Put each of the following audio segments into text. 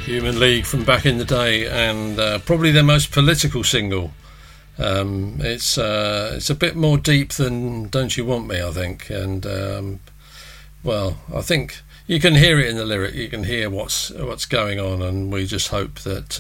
Human League from back in the day, and probably their most political single. It's a bit more deep than Don't You Want Me, I think, and I think you can hear it in the lyric. You can hear what's going on, and we just hope that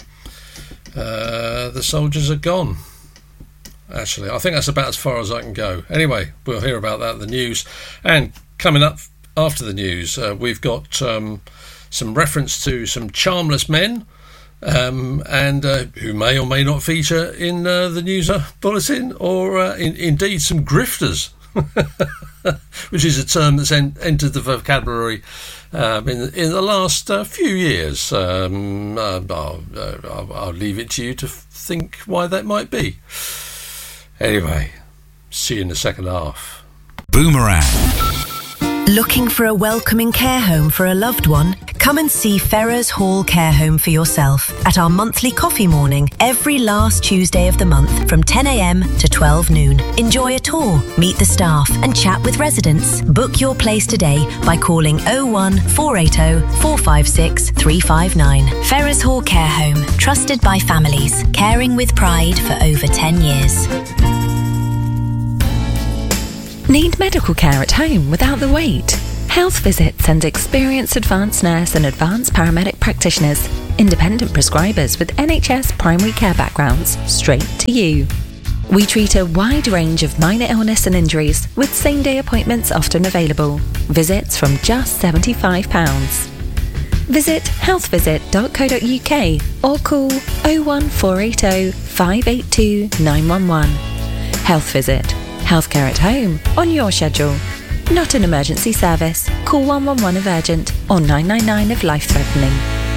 the soldiers are gone. Actually, I think that's about as far as I can go. Anyway, we'll hear about that in the news, and coming up after the news, we've got some reference to some charmless men, and who may or may not feature in the news bulletin, or indeed some grifters, which is a term that's entered the vocabulary in the last few years. I'll leave it to you to think why that might be. Anyway, see you in the second half. Boomerang. Looking for a welcoming care home for a loved one? Come and see Ferrers Hall Care Home for yourself at our monthly coffee morning every last Tuesday of the month from 10 a.m. to 12 noon. Enjoy a tour, meet the staff and chat with residents. Book your place today by calling 01 480 456 359. Ferrers Hall Care Home, trusted by families, caring with pride for over 10 years. Need medical care at home without the wait? Health Visits sends experienced advanced nurse and advanced paramedic practitioners, independent prescribers with NHS primary care backgrounds, straight to you. We treat a wide range of minor illness and injuries, with same-day appointments often available. Visits from just £75. Visit healthvisit.co.uk or call 01480 582 911. Health Visit. Healthcare at home, on your schedule. Not an emergency service. Call 111 if urgent or 999 if life-threatening.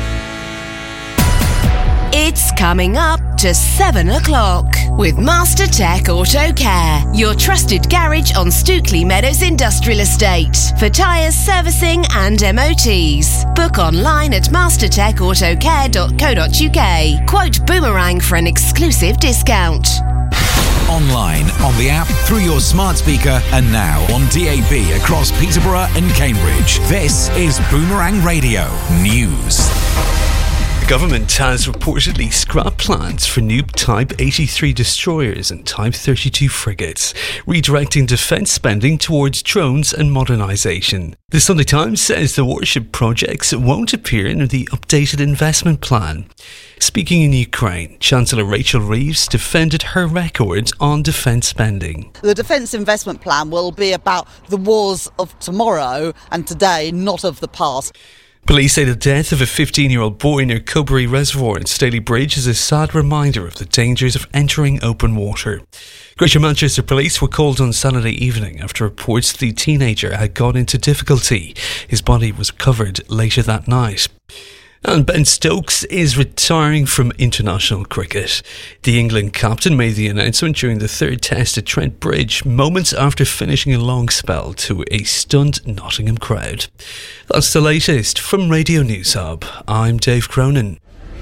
It's coming up to 7 o'clock with Master Tech Auto Care, your trusted garage on Stookley Meadows Industrial Estate for tyres, servicing and MOTs. Book online at mastertechautocare.co.uk. Quote Boomerang for an exclusive discount. Online, on the app, through your smart speaker, and now on DAB across Peterborough and Cambridge. This is Boomerang Radio News. The government has reportedly scrapped plans for new Type 83 destroyers and Type 32 frigates, redirecting defence spending towards drones and modernisation. The Sunday Times says the warship projects won't appear in the updated investment plan. Speaking in Ukraine, Chancellor Rachel Reeves defended her record on defence spending. The defence investment plan will be about the wars of tomorrow and today, not of the past. Police say the death of a 15-year-old boy near Cubbury Reservoir in Staley Bridge is a sad reminder of the dangers of entering open water. Greater Manchester Police were called on Saturday evening after reports the teenager had got into difficulty. His body was recovered later that night. And Ben Stokes is retiring from international cricket. The England captain made the announcement during the third test at Trent Bridge, moments after finishing a long spell to a stunned Nottingham crowd. That's the latest from Radio News Hub. I'm Dave Cronin.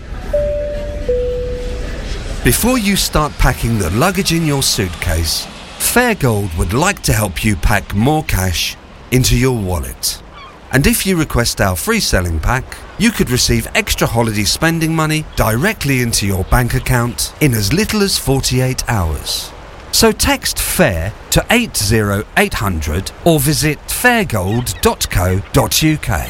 Before you start packing the luggage in your suitcase, Fairgold would like to help you pack more cash into your wallet. And if you request our free selling pack, you could receive extra holiday spending money directly into your bank account in as little as 48 hours. So text FAIR to 80800 or visit fairgold.co.uk.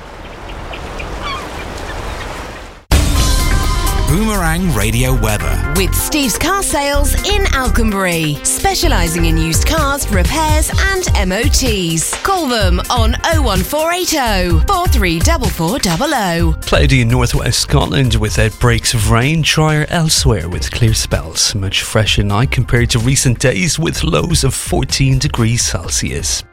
Boomerang Radio weather. With Steve's Car Sales in Alconbury, specialising in used cars, repairs and MOTs. Call them on 01480 434400. Cloudy in northwest Scotland with outbreaks of rain, drier elsewhere with clear spells. Much fresher night compared to recent days with lows of 14 degrees Celsius.